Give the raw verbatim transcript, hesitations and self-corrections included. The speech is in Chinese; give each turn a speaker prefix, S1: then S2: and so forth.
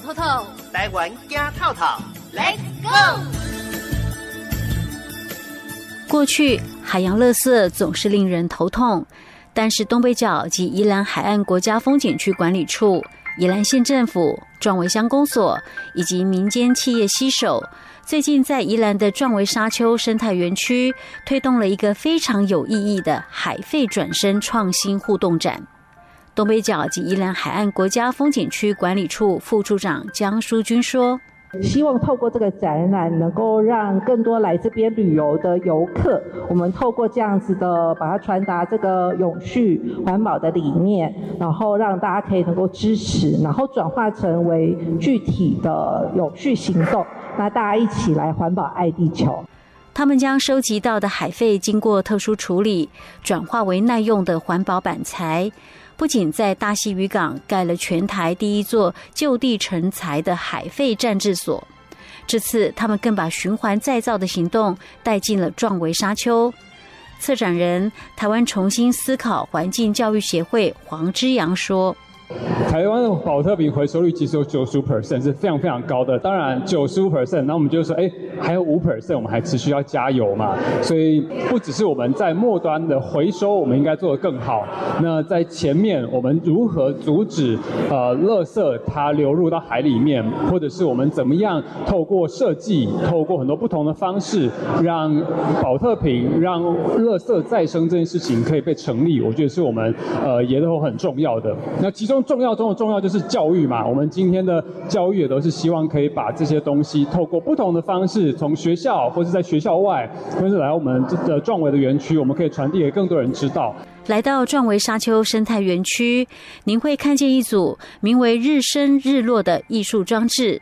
S1: 透透，
S2: 台湾行透透
S1: ，Let's go！
S3: 过去海洋垃圾总是令人头痛，但是东北角及宜兰海岸国家风景区管理处、宜兰县政府、壮围乡公所以及民间企业携手，最近在宜兰的壮围沙丘生态园区推动了一个非常有意义的海废转生创新互动展。东北角及宜兰海岸国家风景区管理处副处长江淑君说，
S4: 希望透过这个展览能够让更多来这边旅游的游客，我们透过这样子的把它传达这个永续环保的理念，然后让大家可以能够支持，然后转化成为具体的永续行动，那大家一起来环保爱地球。
S3: 他们将收集到的海废经过特殊处理，转化为耐用的环保板材，不仅在大溪渔港盖了全台第一座就地成材的海废暂置所，这次他们更把循环再造的行动带进了壮围沙丘。策展人台湾重新思考环境教育协会黄之阳说，
S5: 台湾的保特瓶回收率其实有 百分之九十五， 是非常非常高的。当然 百分之九十五， 那我们就说，哎，还有 百分之五， 我们还持续要加油嘛。所以不只是我们在末端的回收，我们应该做得更好。那在前面，我们如何阻止呃垃圾它流入到海里面，或者是我们怎么样透过设计，透过很多不同的方式，让保特瓶、让垃圾再生这件事情可以被成立，我觉得是我们呃也都很重要的。那其中重要中的重要就是教育嘛，我们今天的教育也都是希望可以把这些东西透过不同的方式，从学校或是在学校外，或是来我们这个壮围的园区，我们可以传递给更多人知道。
S3: 来到壮围沙丘生态园区，您会看见一组名为日升日落的艺术装置，